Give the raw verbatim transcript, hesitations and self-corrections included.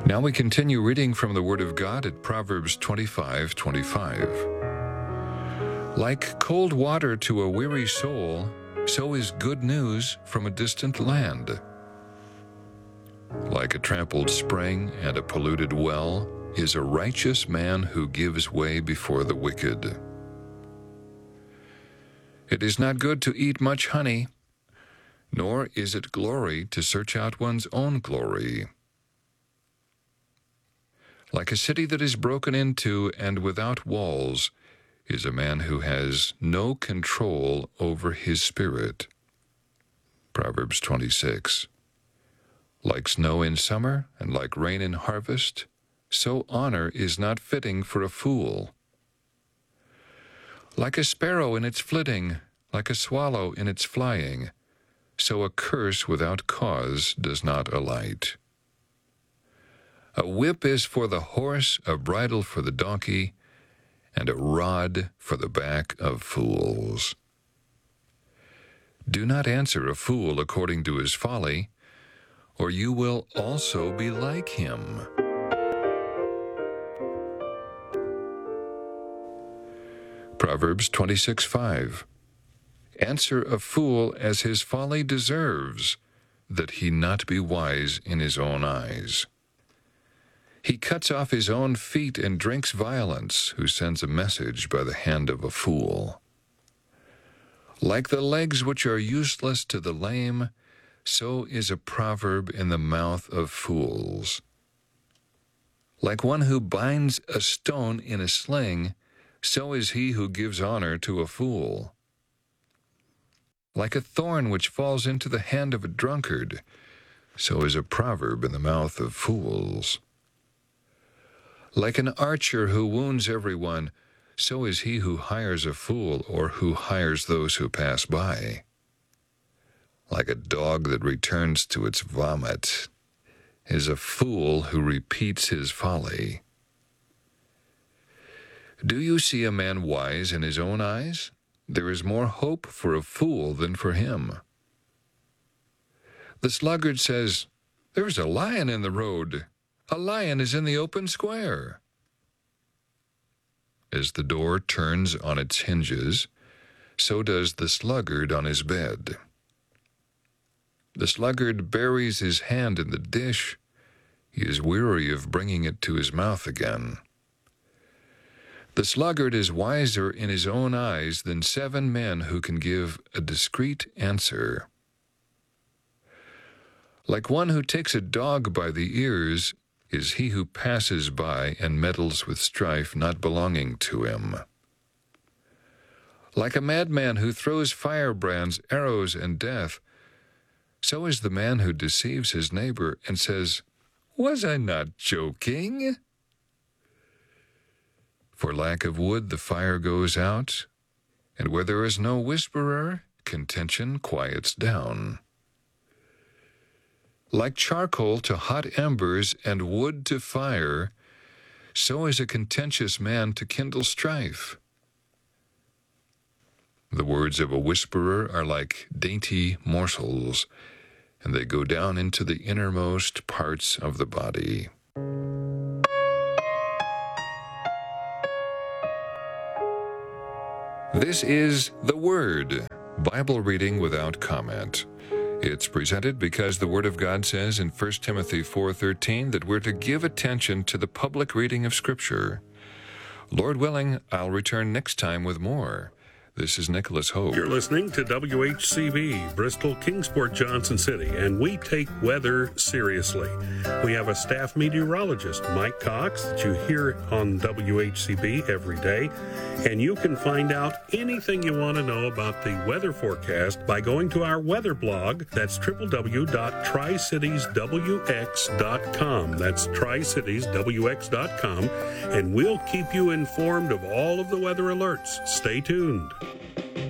Now we continue reading from the Word of God at Proverbs twenty-five twenty-five. Like cold water to a weary soul, so is good news from a distant land. Like a trampled spring and a polluted well is a righteous man who gives way before the wicked. It is not good to eat much honey, nor is it glory to search out one's own glory. Like a city that is broken into and without walls is a man who has no control over his spirit. Proverbs twenty-six. Like snow in summer and like rain in harvest, so honor is not fitting for a fool. Like a sparrow in its flitting, like a swallow in its flying, so a curse without cause does not alight. A whip is for the horse, a bridle for the donkey, and a rod for the back of fools. Do not answer a fool according to his folly, or you will also be like him. Proverbs twenty-six five. Answer a fool as his folly deserves, that he not be wise in his own eyes. He cuts off his own feet and drinks violence, who sends a message by the hand of a fool. Like the legs which are useless to the lame, so is a proverb in the mouth of fools. Like one who binds a stone in a sling, so is he who gives honor to a fool. Like a thorn which falls into the hand of a drunkard, so is a proverb in the mouth of fools. Like an archer who wounds everyone, so is he who hires a fool or who hires those who pass by. Like a dog that returns to its vomit is a fool who repeats his folly. Do you see a man wise in his own eyes? There is more hope for a fool than for him. The sluggard says, "There is a lion in the road. A lion is in the open square." As the door turns on its hinges, so does the sluggard on his bed. The sluggard buries his hand in the dish. He is weary of bringing it to his mouth again. The sluggard is wiser in his own eyes than seven men who can give a discreet answer. Like one who takes a dog by the ears is he who passes by and meddles with strife not belonging to him. Like a madman who throws firebrands, arrows, and death, so is the man who deceives his neighbor and says, "Was I not joking?" For lack of wood the fire goes out, and where there is no whisperer, contention quiets down. Like charcoal to hot embers and wood to fire, so is a contentious man to kindle strife. The words of a whisperer are like dainty morsels, and they go down into the innermost parts of the body. This is The Word, Bible reading without comment. It's presented because the Word of God says in First Timothy four thirteen that we're to give attention to the public reading of Scripture. Lord willing, I'll return next time with more. This is Nicholas Hope. You're listening to W H C B, Bristol, Kingsport, Johnson City, and we take weather seriously. We have a staff meteorologist, Mike Cox, that you hear on W H C B every day, and you can find out anything you want to know about the weather forecast by going to our weather blog. That's w w w dot tri cities w x dot com. That's tri cities w x dot com, and we'll keep you informed of all of the weather alerts. Stay tuned.